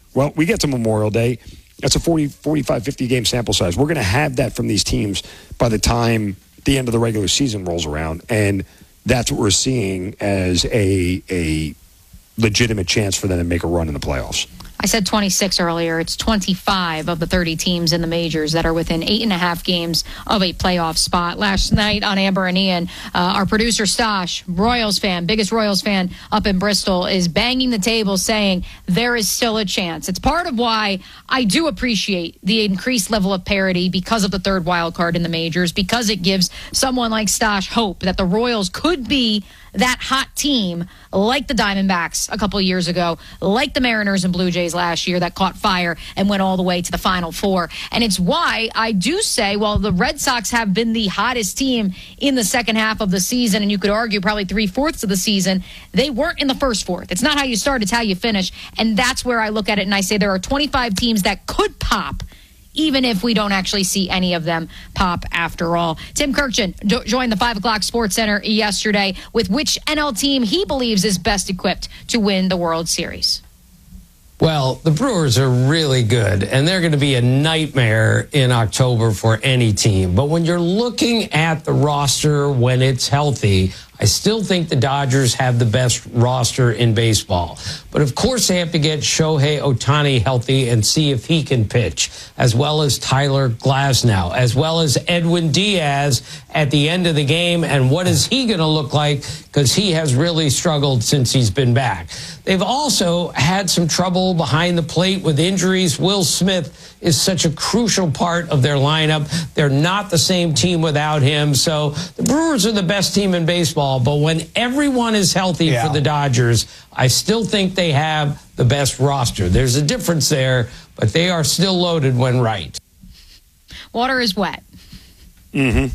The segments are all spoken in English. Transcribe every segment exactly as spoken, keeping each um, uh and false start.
Well, we get to Memorial Day. That's a forty, forty-five, fifty game sample size. We're going to have that from these teams by the time the end of the regular season rolls around. And that's what we're seeing as a a legitimate chance for them to make a run in the playoffs. I said twenty-six earlier. It's twenty-five of the thirty teams in the majors that are within eight and a half games of a playoff spot. Last night on Amber and Ian, uh, our producer Stosh, Royals fan, biggest Royals fan up in Bristol, is banging the table saying there is still a chance. It's part of why I do appreciate the increased level of parity because of the third wild card in the majors, because it gives someone like Stosh hope that the Royals could be that hot team like the Diamondbacks a couple of years ago, like the Mariners and Blue Jays last year that caught fire and went all the way to the Final Four. And it's why I do say, while the Red Sox have been the hottest team in the second half of the season, and you could argue probably three-fourths of the season, they weren't in the first fourth. It's not how you start, it's how you finish. And that's where I look at it and I say there are twenty-five teams that could pop, even if we don't actually see any of them pop after all. Tim Kirkjian jo- joined the five o'clock Sports Center yesterday with which N L team he believes is best equipped to win the World Series. Well, the Brewers are really good, and they're going to be a nightmare in October for any team. But when you're looking at the roster when it's healthy, I still think the Dodgers have the best roster in baseball. But, of course, they have to get Shohei Ohtani healthy and see if he can pitch, as well as Tyler Glasnow, as well as Edwin Diaz at the end of the game. And what is he going to look like? Because he has really struggled since he's been back. They've also had some trouble behind the plate with injuries. Will Smith is such a crucial part of their lineup. They're not the same team without him. So the Brewers are the best team in baseball. But when everyone is healthy yeah. for the Dodgers, I still think they have the best roster. There's a difference there, but they are still loaded when right. Water is wet. Mm-hmm.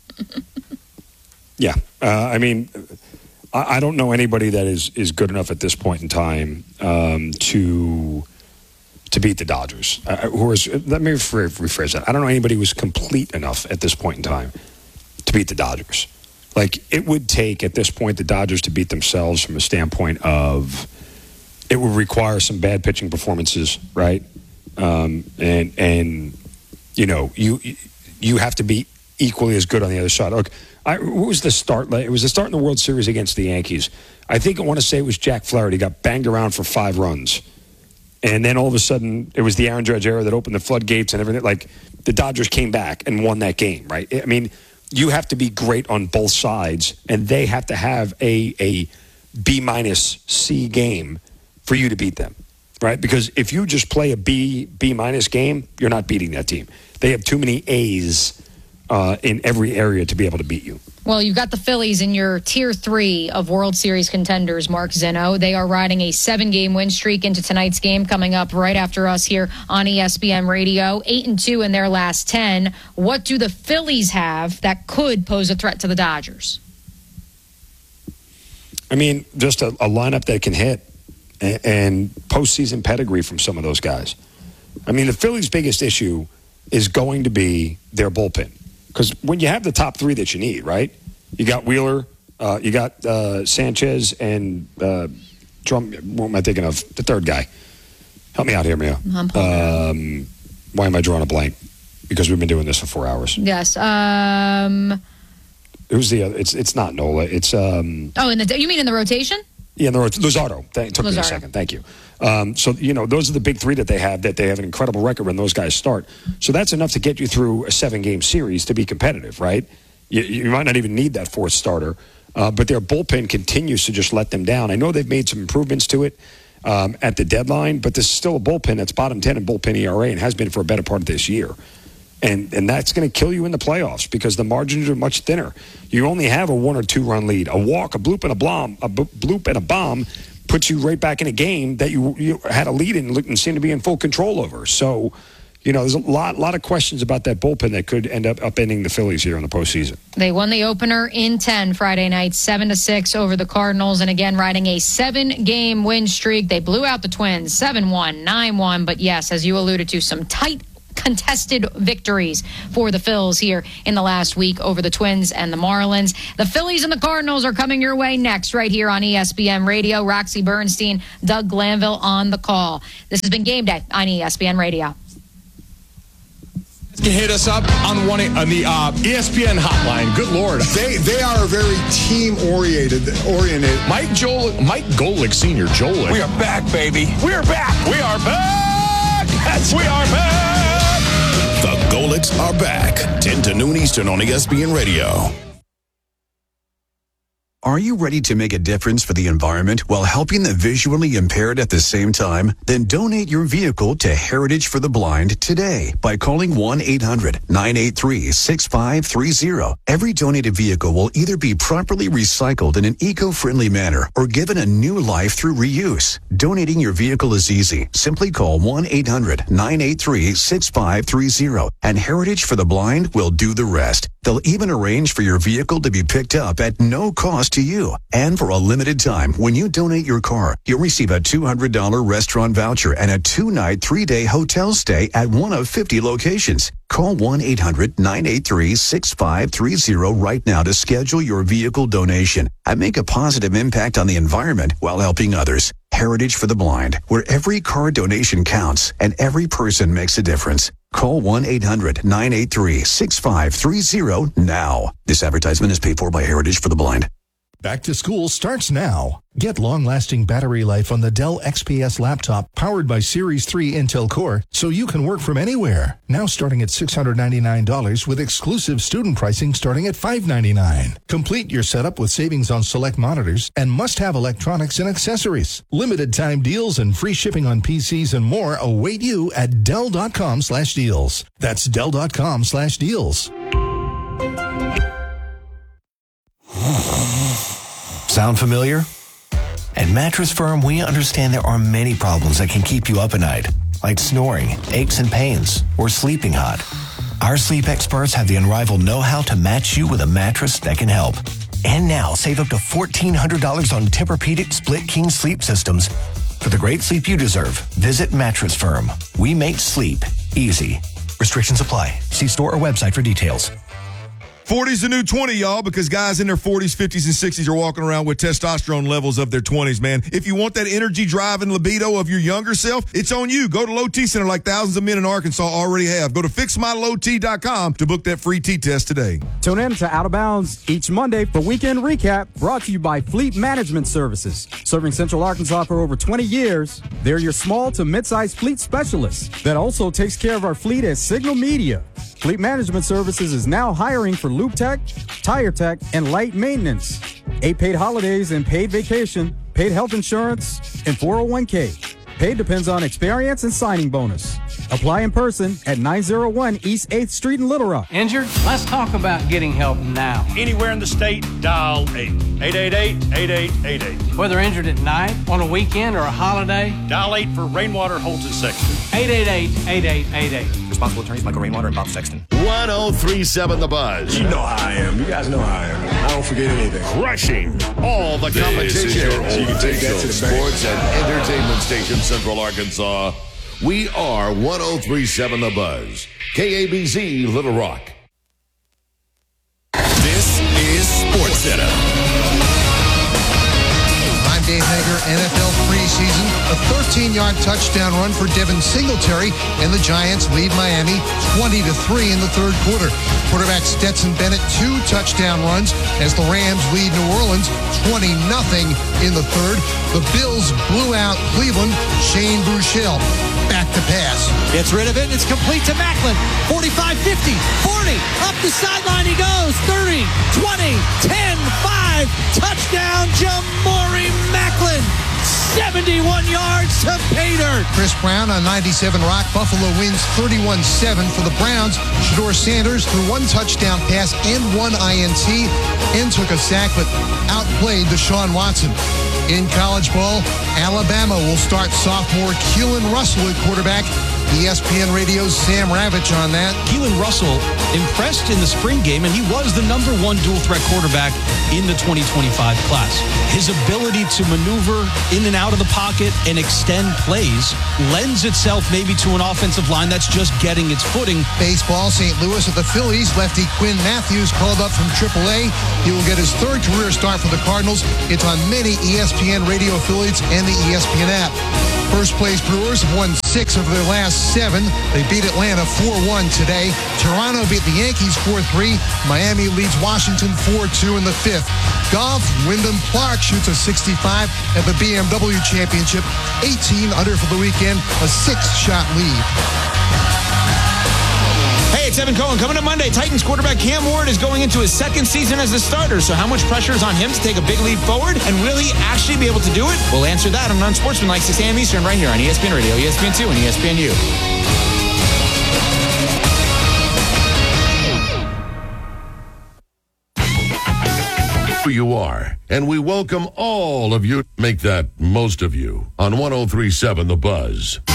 yeah. Uh, I mean, I, I don't know anybody that is, is good enough at this point in time um, to... to beat the Dodgers. Uh, who is, let me rephrase that. I don't know anybody who's complete enough at this point in time to beat the Dodgers. Like, it would take, at this point, the Dodgers to beat themselves from a standpoint of it would require some bad pitching performances, right? Um, and, and you know, you you have to be equally as good on the other side. Look, I, what was the start? It was the start in the World Series against the Yankees. I think I want to say it was Jack Flaherty got banged around for five runs. And then all of a sudden, it was the Aaron Judge era that opened the floodgates and everything. Like, the Dodgers came back and won that game, right? I mean, you have to be great on both sides, and they have to have a a B-minus C game for you to beat them, right? Because if you just play a B, B-minus game, you're not beating that team. They have too many A's uh, in every area to be able to beat you. Well, you've got the Phillies in your tier three of World Series contenders, Mark Zeno. They are riding a seven-game win streak into tonight's game coming up right after us here on E S P N Radio. Eight and two in their last ten. What do the Phillies have that could pose a threat to the Dodgers? I mean, just a, a lineup that can hit and, and postseason pedigree from some of those guys. I mean, the Phillies' biggest issue is going to be their bullpen. Because when you have the top three that you need, right? You got Wheeler, uh, you got uh, Sanchez, and uh, Drum. What am I thinking of? The third guy. Help me out here, Mia. Um, why am I drawing a blank? Because we've been doing this for four hours. Yes. Um, Who's the other? It's it's not Nola. It's um. Oh, in the you mean in the rotation? Yeah, in the Luzardo. It took Luzardo. me a second. Thank you. Um, so, you know, those are the big three that they have, that they have an incredible record when those guys start. So that's enough to get you through a seven-game series to be competitive, right? You, you might not even need that fourth starter. Uh, but their bullpen continues to just let them down. I know they've made some improvements to it um, at the deadline, but this is still a bullpen that's bottom ten in bullpen E R A and has been for a better part of this year. And and that's going to kill you in the playoffs because the margins are much thinner. You only have a one or two run lead. A walk, a bloop, and a bomb, a bloop and a bomb puts you right back in a game that you you had a lead in and seemed to be in full control over. So, you know, there's a lot lot of questions about that bullpen that could end up upending the Phillies here in the postseason. They won the opener in ten Friday night, seven to six over the Cardinals, and again riding a seven-game win streak. They blew out the Twins, seven one, nine one. But yes, as you alluded to, some tight contested victories for the Phils here in the last week over the Twins and the Marlins. The Phillies and the Cardinals are coming your way next right here on E S P N Radio. Roxy Bernstein, Doug Glanville on the call. This has been Game Day on E S P N Radio. You can hit us up on one on the uh, E S P N hotline. Good Lord, they they are very team oriented. Oriented. Mike Joel, Mike Golick Senior Joel. We are back, baby. We are back. We are back. Yes, we are back. The Golicks are back. ten to noon Eastern on E S P N Radio. Are you ready to make a difference for the environment while helping the visually impaired at the same time? Then donate your vehicle to Heritage for the Blind today by calling one eight hundred nine eight three six five three zero. Every donated vehicle will either be properly recycled in an eco-friendly manner or given a new life through reuse. Donating your vehicle is easy. Simply call one eight hundred nine eight three six five three zero and Heritage for the Blind will do the rest. They'll even arrange for your vehicle to be picked up at no cost to you. And for a limited time, when you donate your car, you'll receive a two hundred dollars restaurant voucher and a two-night, three-day hotel stay at one of fifty locations. Call one eight hundred nine eight three six five three zero right now to schedule your vehicle donation and make a positive impact on the environment while helping others. Heritage for the Blind, where every car donation counts and every person makes a difference. Call one eight hundred nine eight three six five three zero now. This advertisement is paid for by Heritage for the Blind. Back to school starts now. Get long-lasting battery life on the Dell X P S laptop powered by Series three Intel Core so you can work from anywhere. Now starting at six hundred ninety-nine dollars with exclusive student pricing starting at five hundred ninety-nine dollars. Complete your setup with savings on select monitors and must-have electronics and accessories. Limited time deals and free shipping on P Cs and more await you at Dell.com slash deals. That's Dell.com slash deals. Sound familiar? At Mattress Firm, we understand there are many problems that can keep you up at night, like snoring, aches and pains, or sleeping hot. Our sleep experts have the unrivaled know-how to match you with a mattress that can help. And now, save up to fourteen hundred dollars on Tempur-Pedic Split King sleep systems. For the great sleep you deserve, visit Mattress Firm. We make sleep easy. Restrictions apply. See store or website for details. forty's the new twenty, y'all, because guys in their forties, fifties, and sixties are walking around with testosterone levels of their twenties, man. If you want that energy, drive, and libido of your younger self, it's on you. Go to Low T Center like thousands of men in Arkansas already have. Go to fix my low t dot com to book that free T-test today. Tune in to Out of Bounds each Monday for Weekend Recap, brought to you by Fleet Management Services. Serving Central Arkansas for over twenty years, they're your small to mid-sized fleet specialist that also takes care of our fleet at Signal Media. Fleet Management Services is now hiring for lube tech, tire tech, and light maintenance. Eight paid holidays and paid vacation, paid health insurance, and four oh one k. Paid depends on experience and signing bonus. Apply in person at nine oh one East eighth Street in Little Rock. Injured? Let's talk about getting help now. Anywhere in the state, dial eight. eight eight eight, eight eight eight eight. Whether injured at night, on a weekend, or a holiday, dial eight for Rainwater Holton Sexton. eight eight eight, eight eight eight eight. Responsible attorneys Michael Rainwater and Bob Sexton. one oh three point seven The Buzz. You know how I am. You guys know how I am. I don't forget anything. Crushing all the competition. This is your so you can take that to the sports and entertainment station, Central Arkansas. We are one oh three point seven The Buzz. K A B Z, Little Rock. This is SportsCenter. I'm Dave Hager. N F L preseason. A thirteen-yard touchdown run for Devin Singletary, and the Giants lead Miami twenty to three in the third quarter. Quarterback Stetson Bennett, two touchdown runs as the Rams lead New Orleans twenty nothing in the third. The Bills blew out Cleveland. Shane Buechele back to pass. Gets rid of it. It's complete to Macklin. forty-five, fifty, forty. Up the sideline he goes. thirty, twenty, ten, five. Touchdown, Jamori Macklin. seventy-one yards to Pater. Chris Brown on ninety-seven Rock. Buffalo wins thirty-one seven for the Browns. Shedeur Sanders threw one touchdown pass and one I N T and took a sack, but outplayed Deshaun Watson. In college ball, Alabama will start sophomore Keelan Russell at quarterback E S P N Radio's Sam Ravitch on that. Keelan Russell impressed in the spring game, and he was the number one dual-threat quarterback in the twenty twenty-five class. His ability to maneuver in and out of the pocket and extend plays lends itself maybe to an offensive line that's just getting its footing. Baseball, Saint Louis at the Phillies. Lefty Quinn Matthews called up from triple A. He will get his third career start for the Cardinals. It's on many E S P N radio affiliates and the E S P N app. First place Brewers have won six of their last seven. They beat Atlanta four one today. Toronto beat the Yankees four three. Miami leads Washington four two in the fifth. Golf, Wyndham Clark shoots a sixty-five at the B M W Championship. eighteen under for the weekend, a six-shot lead. Hey, it's Evan Cohen. Coming up Monday, Titans quarterback Cam Ward is going into his second season as a starter. So how much pressure is on him to take a big leap forward? And will he actually be able to do it? We'll answer that on Unsportsmanlike, six a.m. Eastern, right here on E S P N Radio, E S P N two, and E S P N U. Who you are, and we welcome all of you. Make that most of you on one oh three point seven The Buzz.